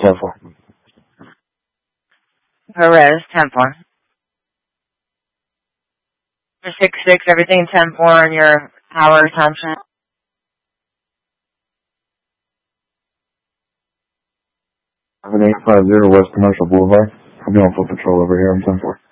10-4. Perez, 10-4. 6-6, everything 10-4 on your hour assumption. 7850 West Commercial Boulevard. I'll be on full patrol over here. I'm 10-4.